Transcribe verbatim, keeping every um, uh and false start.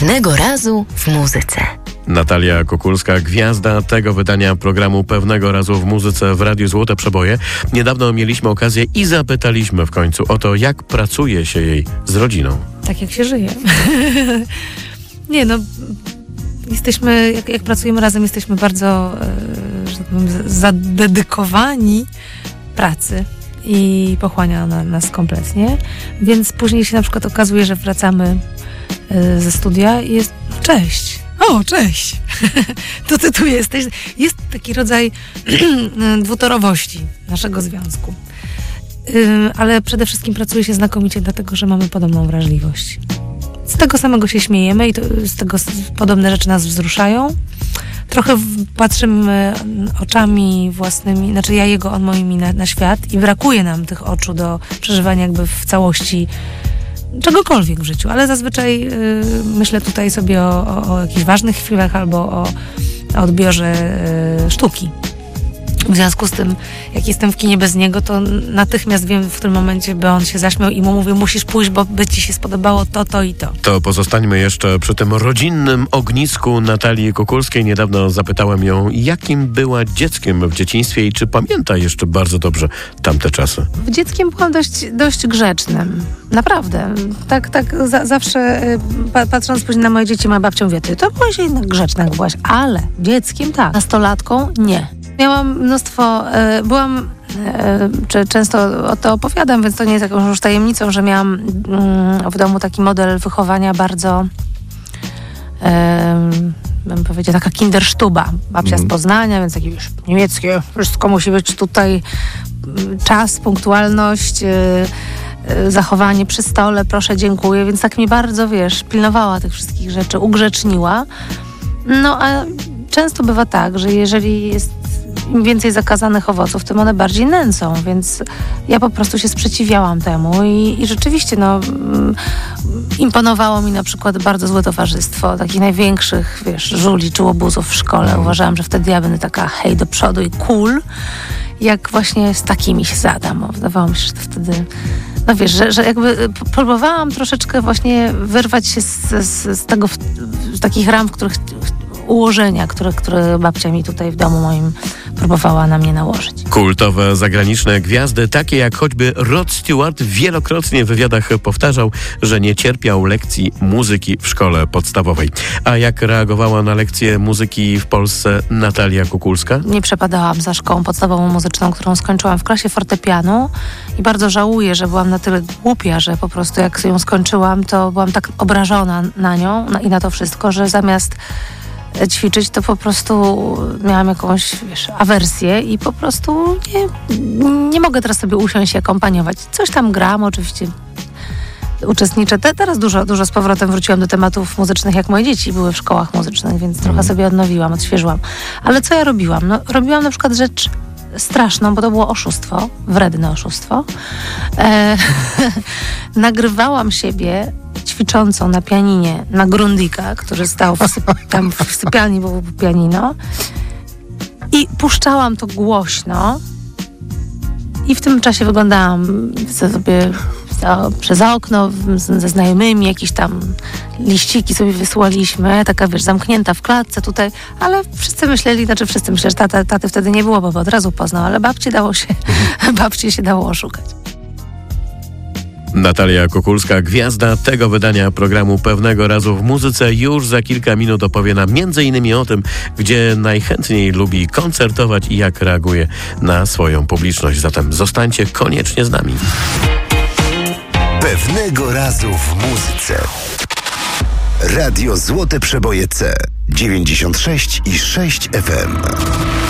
Pewnego razu w muzyce. Natalia Kukulska, gwiazda tego wydania programu Pewnego razu w muzyce w Radiu Złote Przeboje. Niedawno mieliśmy okazję i zapytaliśmy w końcu o to, jak pracuje się jej z rodziną. Tak jak się żyje. Nie no, jesteśmy, jak, jak pracujemy razem, jesteśmy bardzo, że tak powiem, zadedykowani pracy i pochłania ona nas kompletnie, więc później się na przykład okazuje, że wracamy ze studia i jest cześć. O, cześć. To ty tu jesteś. Jest taki rodzaj dwutorowości naszego związku. Ale przede wszystkim pracuje się znakomicie, dlatego że mamy podobną wrażliwość. Z tego samego się śmiejemy i to, z tego podobne rzeczy nas wzruszają. Trochę patrzymy oczami własnymi, znaczy ja jego, on moimi na, na świat i brakuje nam tych oczu do przeżywania jakby w całości czegokolwiek w życiu, ale zazwyczaj yy, myślę tutaj sobie o, o, o jakichś ważnych chwilach albo o, o odbiorze yy, sztuki. W związku z tym, jak jestem w kinie bez niego, to natychmiast wiem, w którym momencie by on się zaśmiał i mu mówił, musisz pójść, bo by ci się spodobało to, to i to. To pozostańmy jeszcze przy tym rodzinnym ognisku Natalii Kukulskiej. Niedawno zapytałem ją, jakim była dzieckiem w dzieciństwie i czy pamięta jeszcze bardzo dobrze tamte czasy. Dzieckiem byłam dość, dość grzecznym. Naprawdę. Tak, tak za, zawsze pa, patrząc później na moje dzieci, moja babcia mówi, ty to byłaś jednak grzeczna, jak byłaś, ale dzieckiem tak, nastolatką nie. Miałam mnóstwo, y, byłam, y, czy często o to opowiadam, więc to nie jest jakąś już tajemnicą, że miałam y, w domu taki model wychowania bardzo, y, bym powiedziała, taka kindersztuba. Babcia mm. z Poznania, więc takie już niemieckie, wszystko musi być tutaj, y, czas, punktualność, y, y, zachowanie przy stole, proszę, dziękuję, więc tak mi bardzo, wiesz, pilnowała tych wszystkich rzeczy, ugrzeczniła. No a często bywa tak, że jeżeli jest im więcej zakazanych owoców, tym one bardziej nęcą, więc ja po prostu się sprzeciwiałam temu i, i rzeczywiście no, imponowało mi na przykład bardzo złe towarzystwo takich największych, wiesz, żuli czy łobuzów w szkole. Uważałam, że wtedy ja będę taka hej do przodu i cool, jak właśnie z takimi się zadam. Wydawało mi się, że to wtedy... No wiesz, że, że jakby próbowałam troszeczkę właśnie wyrwać się z, z, z tego, z takich ram, w których ułożenia, które, które babcia mi tutaj w domu moim próbowała na mnie nałożyć. Kultowe zagraniczne gwiazdy, takie jak choćby Rod Stewart, wielokrotnie w wywiadach powtarzał, że nie cierpiał lekcji muzyki w szkole podstawowej. A jak reagowała na lekcje muzyki w Polsce Natalia Kukulska? Nie przepadałam za szkołą podstawową muzyczną, którą skończyłam w klasie fortepianu i bardzo żałuję, że byłam na tyle głupia, że po prostu jak ją skończyłam, to byłam tak obrażona na nią i na to wszystko, że zamiast ćwiczyć, to po prostu miałam jakąś, wiesz, awersję i po prostu nie, nie mogę teraz sobie usiąść i akompaniować. Coś tam gram, oczywiście uczestniczę. Te, teraz dużo, dużo z powrotem wróciłam do tematów muzycznych, jak moje dzieci były w szkołach muzycznych, więc mm. trochę sobie odnowiłam, odświeżyłam. Ale co ja robiłam? No, robiłam na przykład rzecz straszną, bo to było oszustwo, wredne oszustwo. E, nagrywałam siebie ćwiczącą na pianinie, na Grundika, który stał w syp- tam w sypialni, było pianino, i puszczałam to głośno i w tym czasie wyglądałam sobie za, przez okno z, ze znajomymi, jakieś tam liściki sobie wysłaliśmy, taka, wiesz, zamknięta w klatce tutaj, ale wszyscy myśleli, znaczy wszyscy myśleli, że tata, taty wtedy nie było, bo od razu poznał, ale babci dało się, babci się dało oszukać. Natalia Kukulska, gwiazda tego wydania programu Pewnego razu w muzyce, już za kilka minut opowie nam między innymi o tym, gdzie najchętniej lubi koncertować i jak reaguje na swoją publiczność. Zatem zostańcie koniecznie z nami. Pewnego razu w muzyce. Radio Złote Przeboje C dziewięćdziesiąt sześć i sześć F M.